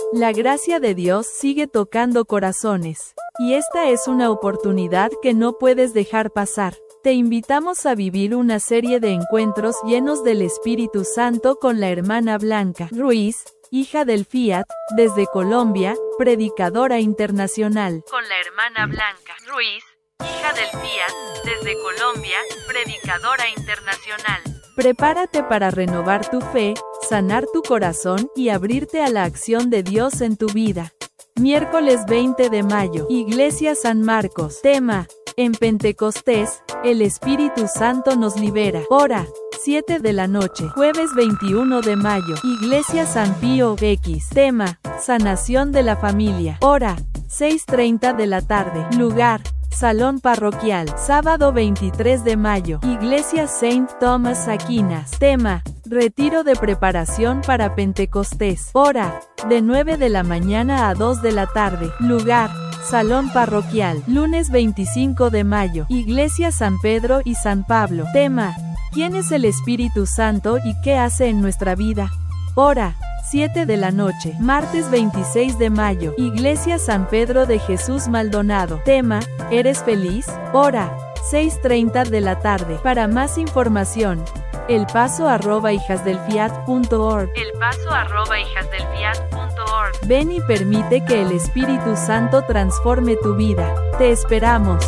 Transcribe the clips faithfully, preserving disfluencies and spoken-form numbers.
La gracia de Dios sigue tocando corazones. Y esta es una oportunidad que no puedes dejar pasar. Te invitamos a vivir una serie de encuentros llenos del Espíritu Santo con la hermana Blanca Ruiz, hija del Fiat, desde Colombia, predicadora internacional. Con la hermana Blanca Ruiz, hija del Fiat, desde Colombia, predicadora internacional. Prepárate para renovar tu fe, sanar tu corazón y abrirte a la acción de Dios en tu vida. Miércoles veinte de mayo, Iglesia San Marcos. Tema: en Pentecostés, el Espíritu Santo nos libera. Hora: siete de la noche. Jueves veintiuno de mayo, Iglesia San Pío X. Tema: sanación de la familia. Hora: seis treinta de la tarde. Lugar: Salón Parroquial. Sábado veintitrés de mayo, Iglesia Saint Thomas Aquinas. Tema: retiro de preparación para Pentecostés. Hora: de nueve de la mañana a dos de la tarde. Lugar: Salón Parroquial. Lunes veinticinco de mayo, Iglesia San Pedro y San Pablo. Tema: ¿quién es el Espíritu Santo y qué hace en nuestra vida? Hora: siete de la noche. Martes veintiséis de mayo, Iglesia San Pedro de Jesús Maldonado. Tema: ¿eres feliz? Hora: seis treinta de la tarde. Para más información, elpaso arroba hijasdelfiat punto org. elpaso arroba hijasdelfiat punto org. Ven y permite que el Espíritu Santo transforme tu vida. Te esperamos.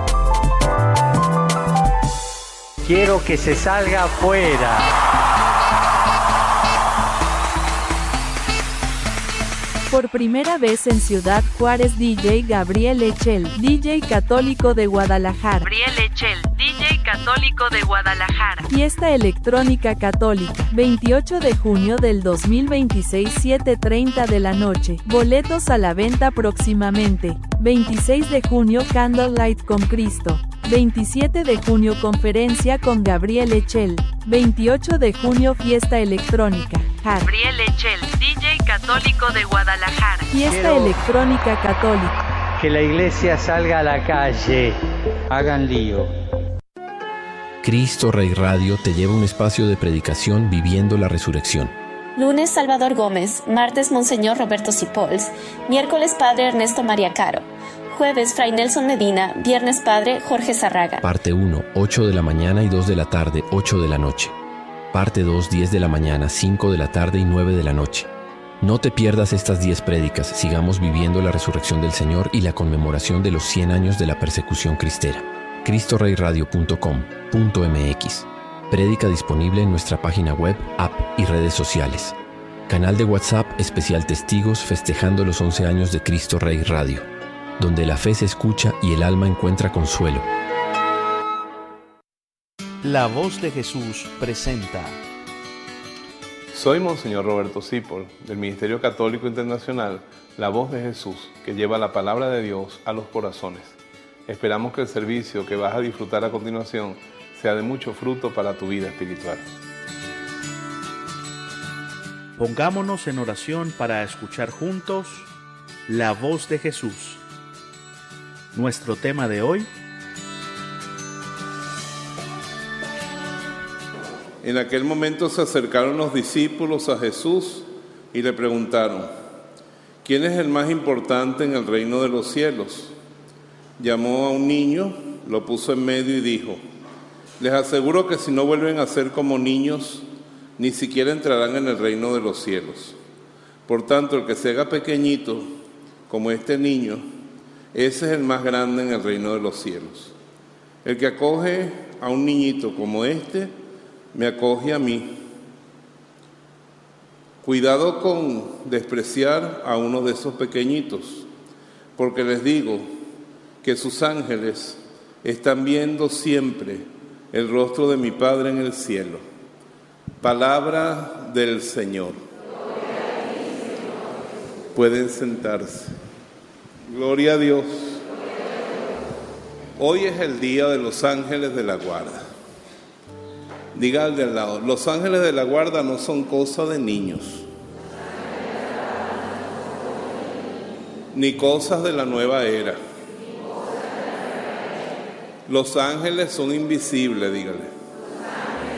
Quiero que se salga afuera. Por primera vez en Ciudad Juárez, D J Gabriel Echel, D J católico de Guadalajara. Gabriel Echel, D J católico de Guadalajara. Fiesta electrónica católica, veintiocho de junio del dos mil veintiséis, siete treinta de la noche. Boletos a la venta próximamente. veintiséis de junio, Candlelight con Cristo. veintisiete de junio, conferencia con Gabriel Echel. veintiocho de junio, fiesta electrónica. Gabriel Echel, D J católico de Guadalajara. Fiesta Quiero electrónica católica. Que la iglesia salga a la calle. Hagan lío. Cristo Rey Radio te lleva a un espacio de predicación viviendo la resurrección. Lunes, Salvador Gómez. Martes, Monseñor Roberto Cipols. Miércoles, Padre Ernesto María Caro. Jueves, Fray Nelson Medina. Viernes, Padre Jorge Zarraga. Parte uno, ocho de la mañana y dos de la tarde, ocho de la noche. Parte dos, diez de la mañana, cinco de la tarde y nueve de la noche. No te pierdas estas diez prédicas. Sigamos viviendo la resurrección del Señor y la conmemoración de los cien años de la persecución cristera. cristo rey radio punto com punto m x. Prédica disponible en nuestra página web, app y redes sociales. Canal de WhatsApp especial Testigos festejando los once años de Cristo Rey Radio, donde la fe se escucha y el alma encuentra consuelo. La Voz de Jesús presenta. Soy Monseñor Roberto Cipol, del Ministerio Católico Internacional, La Voz de Jesús, que lleva la palabra de Dios a los corazones. Esperamos que el servicio que vas a disfrutar a continuación sea de mucho fruto para tu vida espiritual. Pongámonos en oración para escuchar juntos La Voz de Jesús. Nuestro tema de hoy: En aquel momento se acercaron los discípulos a Jesús y le preguntaron: ¿quién es el más importante en el reino de los cielos? Llamó a un niño, lo puso en medio y dijo: les aseguro que si no vuelven a ser como niños, ni siquiera entrarán en el reino de los cielos. Por tanto, el que se haga pequeñito, como este niño, ese es el más grande en el reino de los cielos. El que acoge a un niñito como este, me acoge a mí. Cuidado con despreciar a uno de esos pequeñitos, porque les digo que sus ángeles están viendo siempre el rostro de mi Padre en el cielo. Palabra del Señor. Pueden sentarse. Gloria a Dios. Hoy es el día de los ángeles de la guarda. Diga al de al lado: los ángeles de la guarda no son cosa de niños, ni cosas de la nueva era. Los ángeles son invisibles, dígale.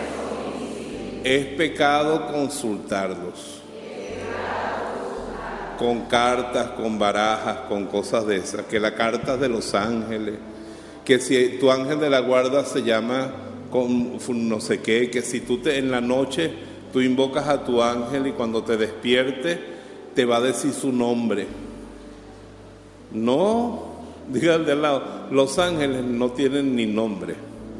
Es pecado consultarlos. con cartas, con barajas, con cosas de esas, que la carta es de los ángeles, que si tu ángel de la guarda se llama con no sé qué, que si tú te, en la noche tú invocas a tu ángel y cuando te despierte te va a decir su nombre. No, diga al de al lado, los ángeles no tienen ni nombre.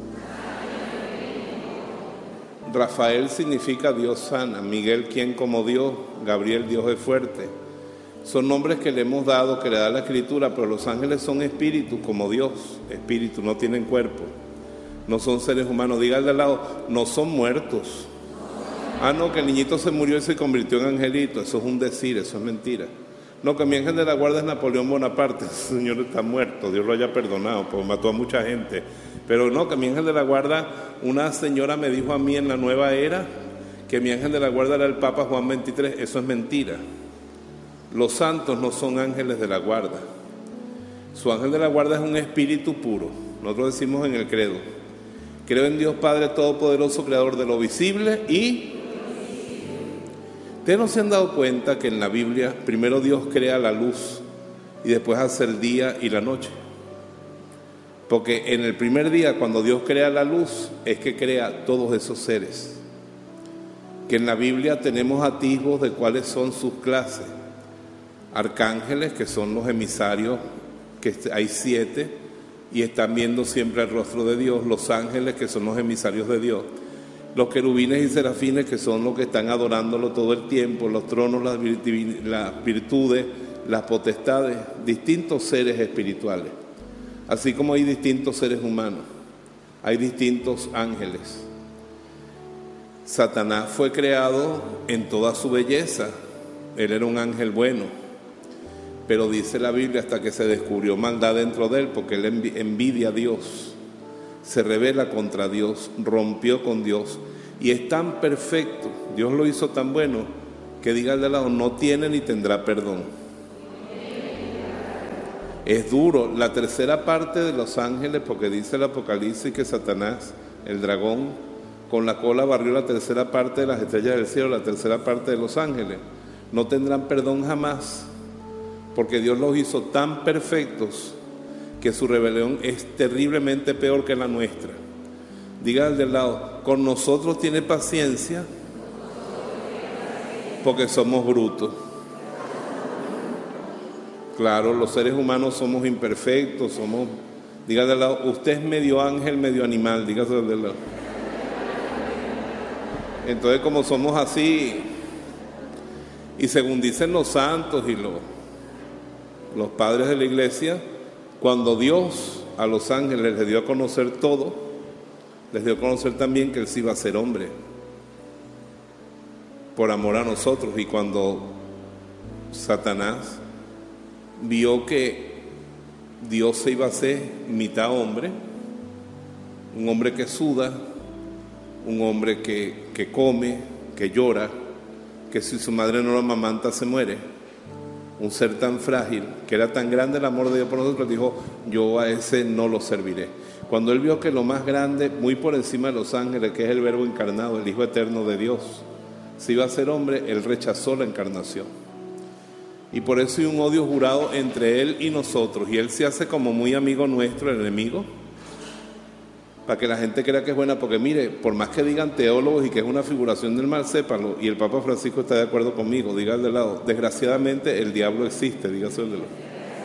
Rafael significa Dios sana, Miguel quien como Dios, Gabriel Dios es fuerte. Son nombres que le hemos dado, que le da la Escritura, pero los ángeles son espíritus como Dios, espíritu, no tienen cuerpo, no son seres humanos. Diga al de al lado, no son muertos. Ah, no, que el niñito se murió y se convirtió en angelito, eso es un decir, eso es mentira. No, que mi ángel de la guarda es Napoleón Bonaparte, ese señor está muerto, Dios lo haya perdonado, porque mató a mucha gente. Pero no, que mi ángel de la guarda, una señora me dijo a mí en la nueva era que mi ángel de la guarda era el Papa Juan veintitrés, eso es mentira. Los santos no son ángeles de la guarda. Su ángel de la guarda es un espíritu puro. Nosotros decimos en el credo, creo en Dios Padre Todopoderoso, creador de lo visible y... ¿Ustedes no se han dado cuenta que en la Biblia primero Dios crea la luz y después hace el día y la noche? Porque en el primer día, cuando Dios crea la luz, es que crea todos esos seres. Que en la Biblia tenemos atisbos de cuáles son sus clases. Arcángeles, que son los emisarios, que hay siete, y están viendo siempre el rostro de Dios. Los ángeles, que son los emisarios de Dios. Los querubines y serafines, que son los que están adorándolo todo el tiempo. Los tronos, las virtudes, las potestades, distintos seres espirituales. Así como hay distintos seres humanos, hay distintos ángeles. Satanás fue creado en toda su belleza, él era un ángel bueno, pero dice la Biblia hasta que se descubrió maldad dentro de él, porque él envidia a Dios, se rebela contra Dios, rompió con Dios, y es tan perfecto, Dios lo hizo tan bueno, que diga al de lado, no tiene ni tendrá perdón. Es duro, la tercera parte de los ángeles, porque dice el Apocalipsis que Satanás, el dragón, con la cola barrió la tercera parte de las estrellas del cielo, la tercera parte de los ángeles. No tendrán perdón jamás, porque Dios los hizo tan perfectos que su rebelión es terriblemente peor que la nuestra. Diga al del lado, con nosotros tiene paciencia, porque somos brutos. Claro, los seres humanos somos imperfectos, somos, dígale al lado, usted es medio ángel, medio animal, dígase al lado. Entonces, como somos así, y según dicen los santos y los, los padres de la iglesia, cuando Dios a los ángeles les dio a conocer todo, les dio a conocer también que Él sí iba a ser hombre, por amor a nosotros. Y cuando Satanás vio que Dios se iba a hacer mitad hombre, un hombre que suda, un hombre que, que come, que llora, que si su madre no lo amamanta se muere, un ser tan frágil, que era tan grande el amor de Dios por nosotros, dijo, yo a ese no lo serviré. Cuando él vio que lo más grande, muy por encima de los ángeles, que es el verbo encarnado, el Hijo eterno de Dios, se iba a ser hombre, él rechazó la encarnación. Y por eso hay un odio jurado entre él y nosotros. Y él se hace como muy amigo nuestro, el enemigo, para que la gente crea que es buena. Porque mire, por más que digan teólogos y que es una figuración del mal, sépanlo. Y el Papa Francisco está de acuerdo conmigo. Diga al de lado, desgraciadamente el diablo existe, dígase el de lado.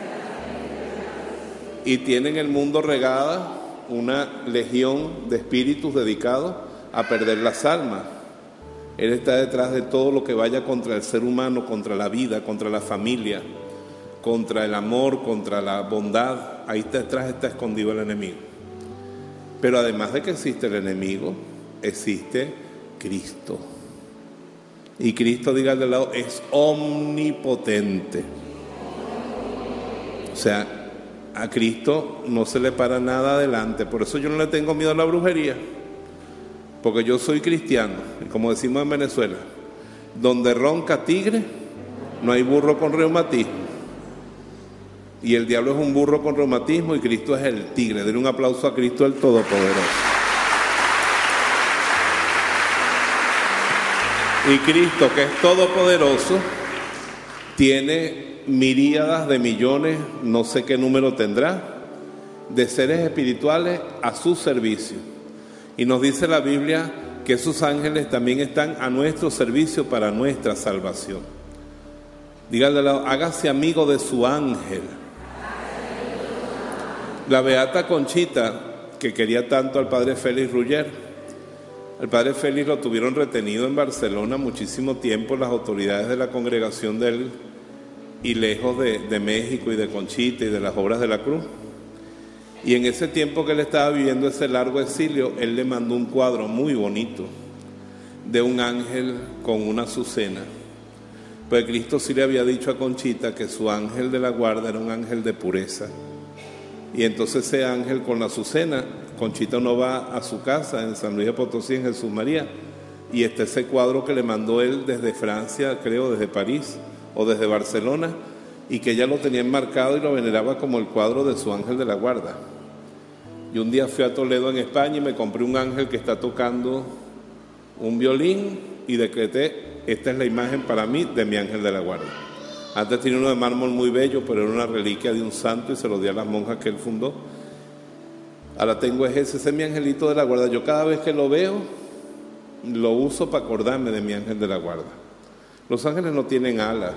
Y tiene en el mundo regada una legión de espíritus dedicados a perder las almas. Él está detrás de todo lo que vaya contra el ser humano, contra la vida, contra la familia, contra el amor, contra la bondad. Ahí detrás está escondido el enemigo. Pero además de que existe el enemigo, existe Cristo. Y Cristo, diga al de lado, es omnipotente. O sea, a Cristo no se le para nada adelante. Por eso yo no le tengo miedo a la brujería. Porque yo soy cristiano, y como decimos en Venezuela, donde ronca tigre, no hay burro con reumatismo. Y el diablo es un burro con reumatismo y Cristo es el tigre. Denle un aplauso a Cristo el Todopoderoso. Y Cristo, que es todopoderoso, tiene miríadas de millones, no sé qué número tendrá, de seres espirituales a su servicio. Y nos dice la Biblia que esos ángeles también están a nuestro servicio para nuestra salvación. Dígale al lado, hágase amigo de su ángel. La beata Conchita, que quería tanto al padre Félix Ruller, el padre Félix lo tuvieron retenido en Barcelona muchísimo tiempo las autoridades de la congregación de él, y lejos de, de México y de Conchita y de las obras de la cruz. Y en ese tiempo que él estaba viviendo ese largo exilio, él le mandó un cuadro muy bonito de un ángel con una azucena. Pues Cristo sí le había dicho a Conchita que su ángel de la guarda era un ángel de pureza. Y entonces ese ángel con la azucena, Conchita no va a su casa en San Luis de Potosí, en Jesús María, y está ese cuadro que le mandó él desde Francia, creo, desde París o desde Barcelona, y que ella lo tenía enmarcado y lo veneraba como el cuadro de su ángel de la guarda. Y un día fui a Toledo, en España, y me compré un ángel que está tocando un violín y decreté, esta es la imagen para mí de mi ángel de la guarda. Antes tenía uno de mármol muy bello, pero era una reliquia de un santo y se lo di a las monjas que él fundó. Ahora tengo ese, ese es mi angelito de la guarda. Yo cada vez que lo veo, lo uso para acordarme de mi ángel de la guarda. Los ángeles no tienen alas.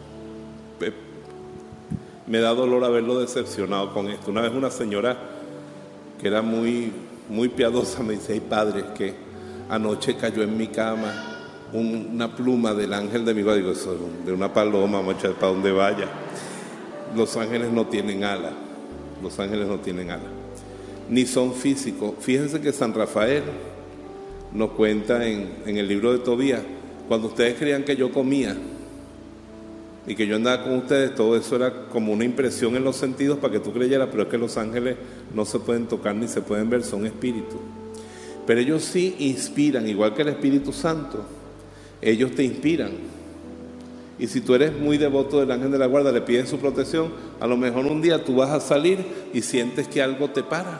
Me da dolor haberlo decepcionado con esto. Una vez una señora que era muy, muy piadosa me dice, ay padre, es que anoche cayó en mi cama un, una pluma del ángel de mi guarda. Digo, eso de una paloma, vamos a echar para donde vaya. Los ángeles no tienen alas. Los ángeles no tienen alas. Ni son físicos. Fíjense que San Rafael nos cuenta en, en el libro de Tobías, cuando ustedes creían que yo comía y que yo andaba con ustedes, todo eso era como una impresión en los sentidos para que tú creyeras, pero es que los ángeles no se pueden tocar ni se pueden ver, son espíritus. Pero ellos sí inspiran, igual que el Espíritu Santo, ellos te inspiran. Y si tú eres muy devoto del ángel de la guarda, le pides su protección, a lo mejor un día tú vas a salir y sientes que algo te para.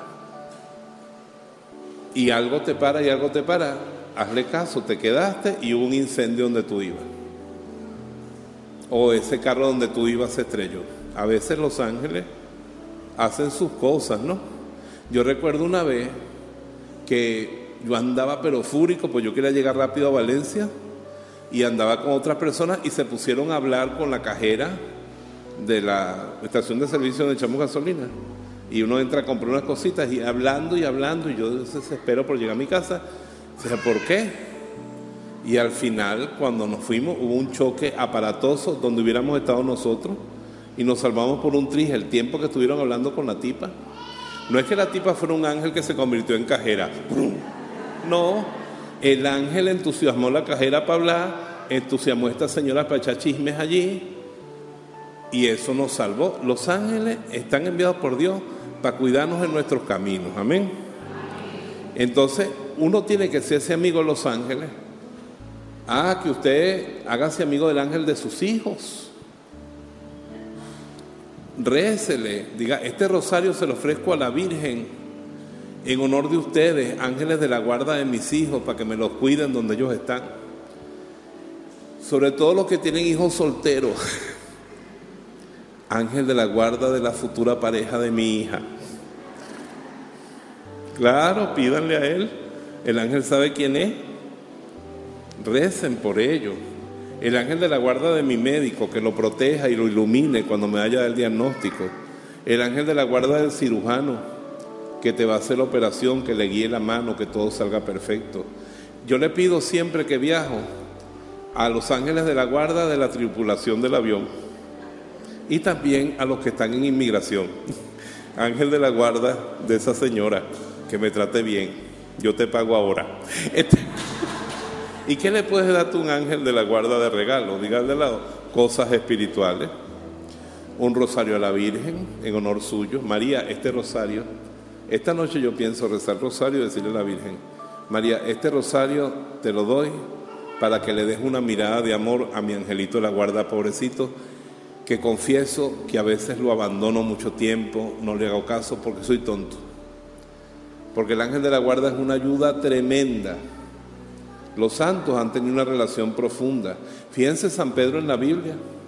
Y algo te para y algo te para. Hazle caso, te quedaste y hubo un incendio donde tú ibas. O ese carro donde tú ibas se estrelló. A veces los ángeles hacen sus cosas, ¿no? Yo recuerdo una vez que yo andaba pero fúrico, pues yo quería llegar rápido a Valencia y andaba con otras personas y se pusieron a hablar con la cajera de la estación de servicio donde echamos gasolina. Y uno entra a comprar unas cositas y hablando y hablando, y yo desespero por llegar a mi casa. O sea, ¿por qué? Y al final, cuando nos fuimos, hubo un choque aparatoso donde hubiéramos estado nosotros y nos salvamos por un tris el tiempo que estuvieron hablando con la tipa. No es que la tipa fuera un ángel que se convirtió en cajera. No, el ángel entusiasmó a la cajera para hablar, entusiasmó a esta señora para echar chismes allí y eso nos salvó. Los ángeles están enviados por Dios para cuidarnos en nuestros caminos. Amén. Entonces, uno tiene que ser ese amigo de los ángeles. Ah, que usted hágase amigo del ángel de sus hijos. Récele, diga, este rosario se lo ofrezco a la Virgen en honor de ustedes, ángeles de la guarda de mis hijos, para que me los cuiden donde ellos están. Sobre todo los que tienen hijos solteros. Ángel de la guarda de la futura pareja de mi hija. Claro, pídanle a él. El ángel sabe quién es. Recen por ello. El ángel de la guarda de mi médico, que lo proteja y lo ilumine cuando me vaya del diagnóstico. El ángel de la guarda del cirujano, que te va a hacer la operación, que le guíe la mano, que todo salga perfecto. Yo le pido siempre que viajo a los ángeles de la guarda de la tripulación del avión y también a los que están en inmigración. Ángel de la guarda de esa señora, que me trate bien, yo te pago ahora. Este... ¿Y qué le puedes dar a un ángel de la guarda de regalo? Dígale al lado, cosas espirituales, un rosario a la Virgen en honor suyo. María, este rosario, esta noche yo pienso rezar rosario y decirle a la Virgen, María, este rosario te lo doy para que le des una mirada de amor a mi angelito de la guarda, pobrecito, que confieso que a veces lo abandono mucho tiempo, no le hago caso porque soy tonto. Porque el ángel de la guarda es una ayuda tremenda. Los santos han tenido una relación profunda. Fíjense San Pedro en la Biblia.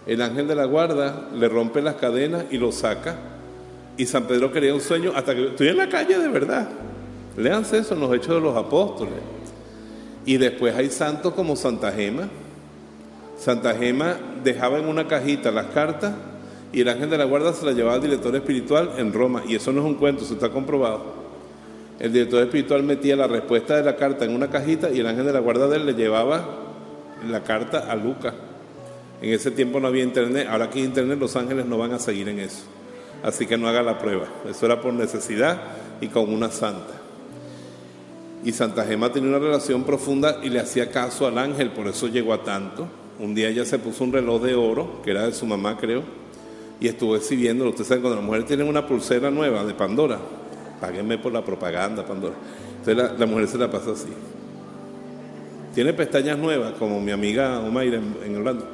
El ángel de la guarda le rompe las cadenas y lo saca. Y San Pedro creía un sueño hasta que estoy en la calle de verdad. Léanse eso en los Hechos de los Apóstoles. Y después hay santos como Santa Gema. Santa Gema dejaba en una cajita las cartas y el ángel de la guarda se las llevaba al director espiritual en Roma. Y eso no es un cuento, eso está comprobado. El director espiritual metía la respuesta de la carta en una cajita y el ángel de la guarda de él le llevaba la carta a Lucas. En ese tiempo no había internet, ahora que hay internet los ángeles no van a seguir en eso. Así que no haga la prueba, eso era por necesidad y con una santa. Y Santa Gema tenía una relación profunda y le hacía caso al ángel, por eso llegó a tanto. Un día ella se puso un reloj de oro, que era de su mamá creo, y estuvo exhibiéndolo. Ustedes saben, cuando las mujeres tienen una pulsera nueva de Pandora, páguenme por la propaganda, Pandora. Entonces la, la mujer se la pasa así. Tiene pestañas nuevas, como mi amiga Omaira en, en Orlando.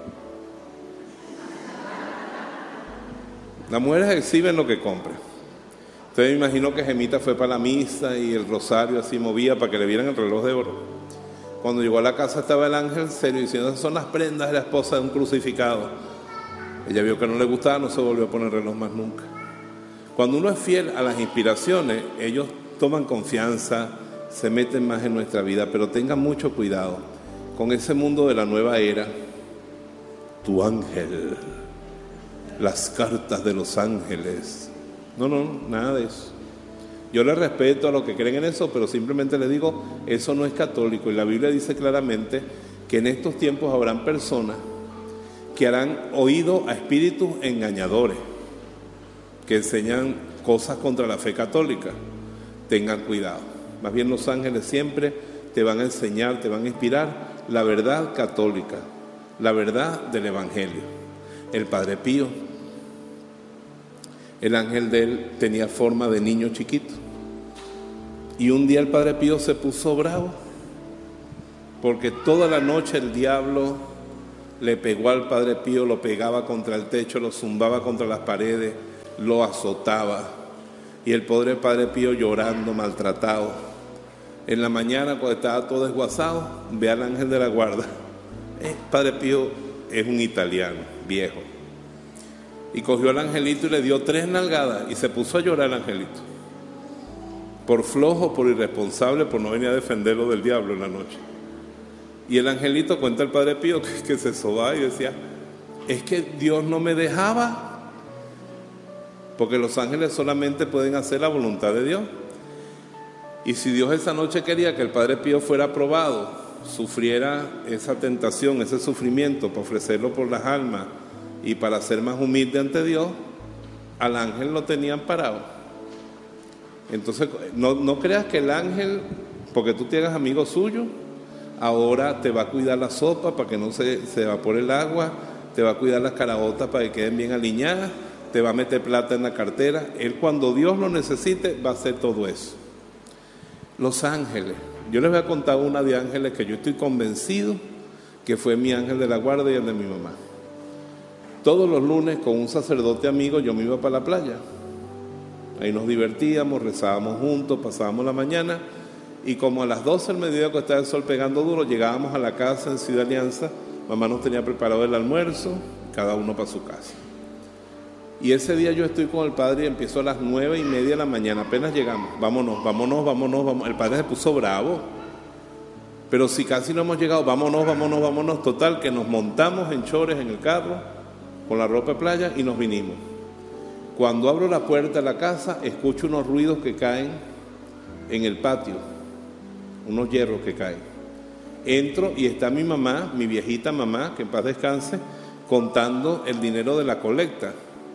Las mujeres exhiben lo que compran. Entonces me imagino que Gemita fue para la misa y el rosario así movía para que le vieran el reloj de oro. Cuando llegó a la casa estaba el ángel serio diciendo: esas son las prendas de la esposa de un crucificado. Ella vio que no le gustaba, no se volvió a poner reloj más nunca. Cuando uno es fiel a las inspiraciones, ellos toman confianza, se meten más en nuestra vida, pero tengan mucho cuidado con ese mundo de la nueva era. Tu ángel, las cartas de los ángeles. No, no, nada de eso. Yo le respeto a los que creen en eso, pero simplemente les digo, eso no es católico. Y la Biblia dice claramente que en estos tiempos habrán personas que harán oído a espíritus engañadores, que enseñan cosas contra la fe católica. Tengan cuidado. Más bien los ángeles siempre te van a enseñar, te van a inspirar la verdad católica, la verdad del Evangelio. El Padre Pío, el ángel de él tenía forma de niño chiquito. Y un día el Padre Pío se puso bravo, porque toda la noche el diablo le pegó al Padre Pío, lo pegaba contra el techo, lo zumbaba contra las paredes, lo azotaba. Y el pobre Padre Pío llorando, maltratado. En la mañana, cuando estaba todo desguazado, ve al ángel de la guarda. Eh, Padre Pío es un italiano, viejo. Y cogió al angelito y le dio tres nalgadas y se puso a llorar el angelito. Por flojo, por irresponsable, por no venir a defenderlo del diablo en la noche. Y el angelito, cuenta el Padre Pío, que, que se sobaba y decía: es que Dios no me dejaba. Porque los ángeles solamente pueden hacer la voluntad de Dios. Y si Dios esa noche quería que el Padre Pío fuera probado, sufriera esa tentación, ese sufrimiento, para ofrecerlo por las almas y para ser más humilde ante Dios, al ángel lo tenían parado. Entonces, no, no creas que el ángel, porque tú te hagas amigo suyo, ahora te va a cuidar la sopa para que no se, se evapore el agua, te va a cuidar las caraotas para que queden bien aliñadas, te va a meter plata en la cartera. Él, cuando Dios lo necesite, va a hacer todo eso. Los ángeles, yo les voy a contar una de ángeles que yo estoy convencido que fue mi ángel de la guarda y el de mi mamá. Todos los lunes con un sacerdote amigo yo me iba para la playa. Ahí nos divertíamos, rezábamos juntos, pasábamos la mañana y como a las doce del mediodía, que estaba el sol pegando duro, llegábamos a la casa en Ciudad Alianza. Mamá nos tenía preparado el almuerzo, cada uno para su casa. Y ese día yo estoy con el padre y empiezo a las nueve y media de la mañana, apenas llegamos, vámonos, vámonos, vámonos, vámonos. El padre se puso bravo, pero si casi no hemos llegado, vámonos, vámonos, vámonos, total, que nos montamos en chores en el carro, con la ropa de playa y nos vinimos. Cuando abro la puerta de la casa, escucho unos ruidos que caen en el patio, unos hierros que caen. Entro y está mi mamá, mi viejita mamá, que en paz descanse, contando el dinero de la colecta.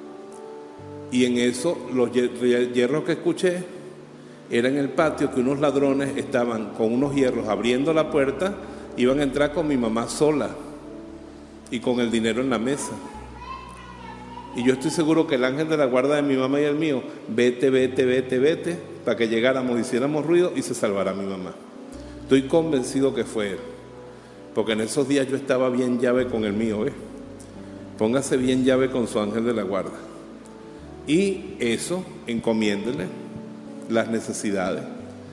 Y en eso, los hierros que escuché, era en el patio que unos ladrones estaban con unos hierros abriendo la puerta, iban a entrar con mi mamá sola y con el dinero en la mesa. Y yo estoy seguro que el ángel de la guarda de mi mamá y el mío, vete, vete, vete, vete, para que llegáramos, hiciéramos ruido y se salvara mi mamá. Estoy convencido que fue él, porque en esos días yo estaba bien llave con el mío, ¿eh? Póngase bien llave con su ángel de la guarda. Y eso, encomiéndele las necesidades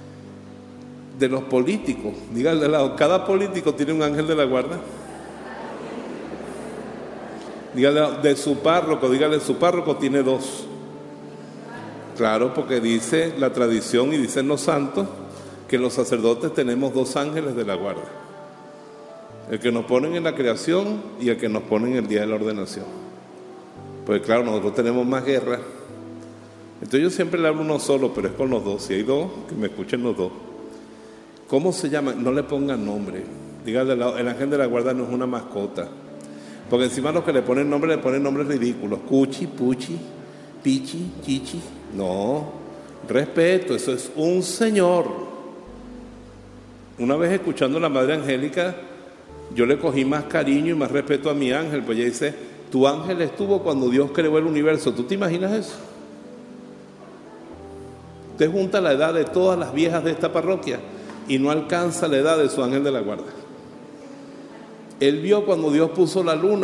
de los políticos. Díganle al lado, cada político tiene un ángel de la guarda. Dígale de su párroco, dígale su párroco tiene dos. Claro, porque dice la tradición y dicen los santos que los sacerdotes tenemos dos ángeles de la guarda. El que nos ponen en la creación y el que nos ponen en el día de la ordenación. Pues claro, nosotros tenemos más guerra. Entonces yo siempre le hablo uno solo, pero es con los dos. Si hay dos, que me escuchen los dos. ¿Cómo se llaman? No le pongan nombre. Díganle, el ángel de la guarda no es una mascota. Porque encima los que le ponen nombre, le ponen nombres ridículos. Cuchi, Puchi, Pichi, Chichi. No, respeto, eso es un señor. Una vez escuchando a la Madre Angélica, yo le cogí más cariño y más respeto a mi ángel, pues ella dice, tu ángel estuvo cuando Dios creó el universo. ¿Tú te imaginas eso? Usted junta la edad de todas las viejas de esta parroquia y no alcanza la edad de su ángel de la guarda. Él vio cuando Dios puso la luna.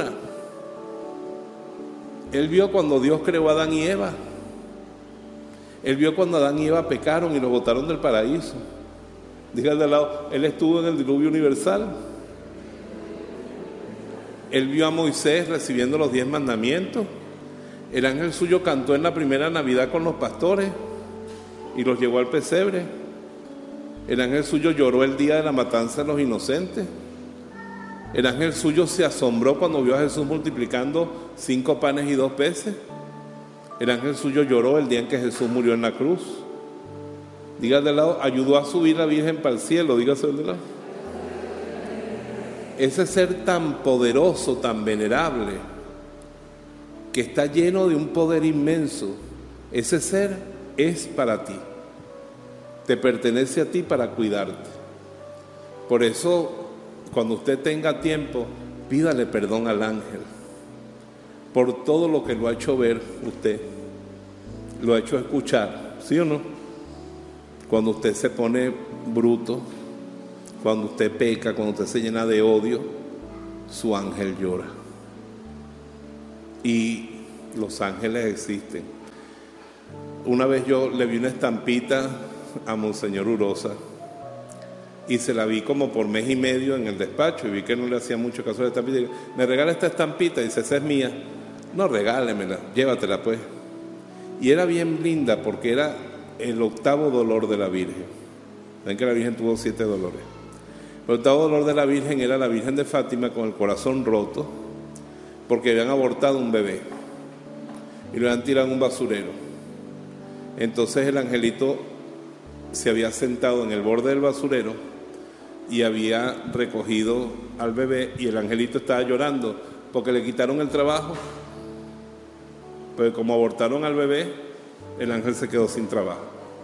Él vio cuando Dios creó a Adán y Eva. Él vio cuando Adán y Eva pecaron y los botaron del paraíso. Dígale al lado, él estuvo en el diluvio universal. Él vio a Moisés recibiendo los diez mandamientos. El ángel suyo cantó en la primera Navidad con los pastores y los llevó al pesebre. El ángel suyo lloró el día de la matanza de los inocentes. El ángel suyo se asombró cuando vio a Jesús multiplicando cinco panes y dos peces. El ángel suyo lloró el día en que Jesús murió en la cruz. Dígale de lado, ayudó a subir la Virgen para el cielo. Dígase de lado. Ese ser tan poderoso, tan venerable, que está lleno de un poder inmenso, ese ser es para ti. Te pertenece a ti para cuidarte. Por eso, cuando usted tenga tiempo, pídale perdón al ángel por todo lo que lo ha hecho ver usted, lo ha hecho escuchar, ¿sí o no? Cuando usted se pone bruto, cuando usted peca, cuando usted se llena de odio, su ángel llora. Y los ángeles existen. Una vez yo le vi una estampita a Monseñor Urosa y se la vi como por mes y medio en el despacho y vi que no le hacía mucho caso a la estampita. Y digo, me regala esta estampita, y dice, esa es mía. No, regálemela, llévatela pues. Y era bien linda porque era el octavo dolor de la Virgen. Ven que la Virgen tuvo siete dolores. El octavo dolor de la Virgen era la Virgen de Fátima con el corazón roto porque habían abortado un bebé y lo habían tirado en un basurero. Entonces el angelito se había sentado en el borde del basurero y había recogido al bebé, y el angelito estaba llorando porque le quitaron el trabajo. Pues como abortaron al bebé, el ángel se quedó sin trabajo.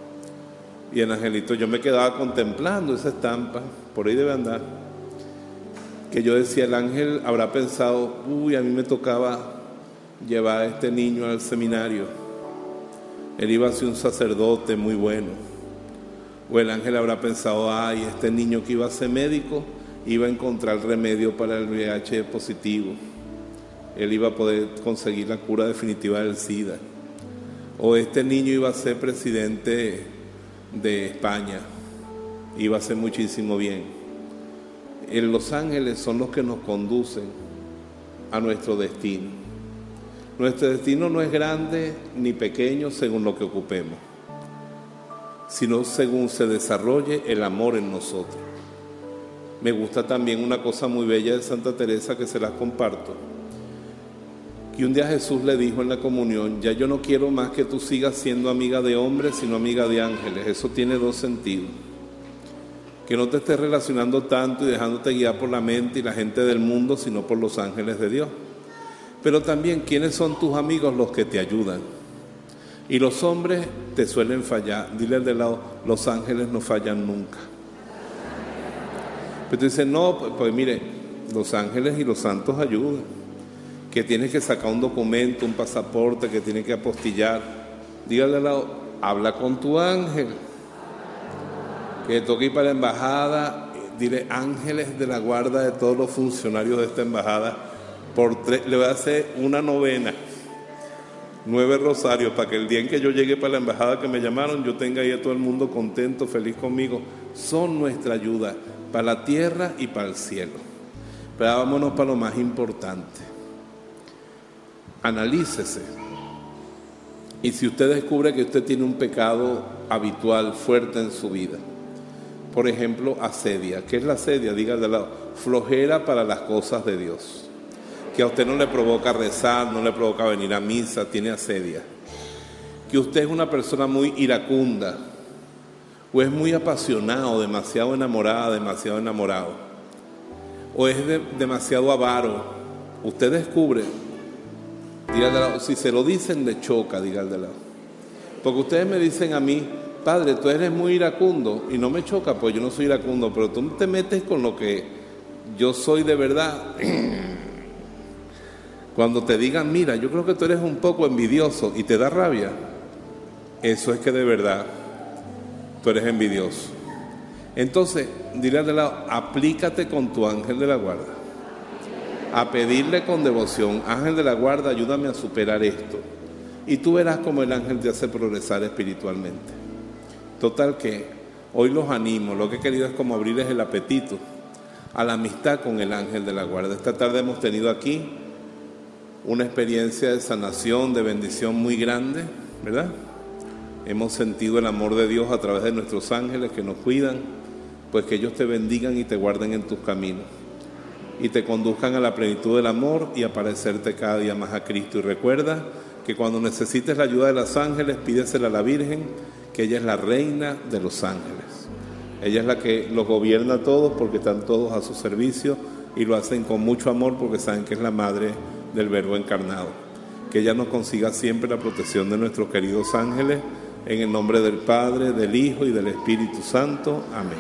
Y el angelito, yo me quedaba contemplando esa estampa, por ahí debe andar, que yo decía, el ángel habrá pensado, uy, a mí me tocaba llevar a este niño al seminario, él iba a ser un sacerdote muy bueno. O el ángel habrá pensado, ay, este niño que iba a ser médico iba a encontrar remedio para el V I H positivo, él iba a poder conseguir la cura definitiva del SIDA. O este niño iba a ser presidente de España, iba a hacer muchísimo bien. Los ángeles son los que nos conducen a nuestro destino. Nuestro destino no es grande ni pequeño según lo que ocupemos, sino según se desarrolle el amor en nosotros. Me gusta también una cosa muy bella de Santa Teresa que se las comparto, que un día Jesús le dijo en la comunión, ya yo no quiero más que tú sigas siendo amiga de hombres, sino amiga de ángeles. Eso tiene dos sentidos. Que no te estés relacionando tanto y dejándote guiar por la mente y la gente del mundo, sino por los ángeles de Dios. Pero también, ¿quiénes son tus amigos? Los que te ayudan. Y los hombres te suelen fallar. Dile al de lado, los ángeles no fallan nunca. Pero tú dices, no, pues, pues mire, los ángeles y los santos ayudan. Que tienes que sacar un documento, un pasaporte, que tienes que apostillar. Dígale al lado, habla con tu ángel. Que toque ir para la embajada, dile, ángeles de la guarda de todos los funcionarios de esta embajada, por tres, le voy a hacer una novena, nueve rosarios, para que el día en que yo llegue para la embajada que me llamaron, yo tenga ahí a todo el mundo contento, feliz conmigo. Son nuestra ayuda para la tierra y para el cielo. Pero vámonos para lo más importante. analícese. Y si usted descubre que usted tiene un pecado habitual, fuerte en su vida, por ejemplo, asedia. ¿Qué es la asedia? Diga de lado, flojera para las cosas de Dios. Que a usted no le provoca rezar, no le provoca venir a misa, tiene asedia. Que usted es una persona muy iracunda, o es muy apasionado, demasiado enamorada, demasiado enamorado, o es de, demasiado avaro. Usted descubre, diga de lado, si se lo dicen le choca, diga de lado. Porque ustedes me dicen a mí, padre, tú eres muy iracundo, y no me choca, pues yo no soy iracundo, pero tú te metes con lo que yo soy de verdad. Cuando te digan, mira, yo creo que tú eres un poco envidioso y te da rabia, eso es que de verdad tú eres envidioso. Entonces, dile al de lado, aplícate con tu ángel de la guarda, a pedirle con devoción, ángel de la guarda, ayúdame a superar esto. Y tú verás cómo el ángel te hace progresar espiritualmente. Total que hoy los animo, lo que he querido es como abrirles el apetito a la amistad con el ángel de la guarda. Esta tarde hemos tenido aquí una experiencia de sanación, de bendición muy grande, ¿verdad? Hemos sentido el amor de Dios a través de nuestros ángeles que nos cuidan, pues que ellos te bendigan y te guarden en tus caminos y te conduzcan a la plenitud del amor y a parecerte cada día más a Cristo. Y recuerda que cuando necesites la ayuda de los ángeles, pídesela a la Virgen, que ella es la reina de los ángeles. Ella es la que los gobierna a todos porque están todos a su servicio y lo hacen con mucho amor porque saben que es la madre del Verbo encarnado. Que ella nos consiga siempre la protección de nuestros queridos ángeles, en el nombre del Padre, del Hijo y del Espíritu Santo. Amén.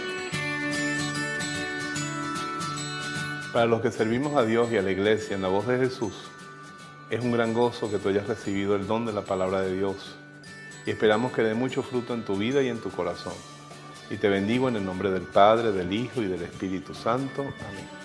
Para los que servimos a Dios y a la Iglesia en la voz de Jesús, es un gran gozo que tú hayas recibido el don de la palabra de Dios y esperamos que dé mucho fruto en tu vida y en tu corazón. Y te bendigo en el nombre del Padre, del Hijo y del Espíritu Santo. Amén.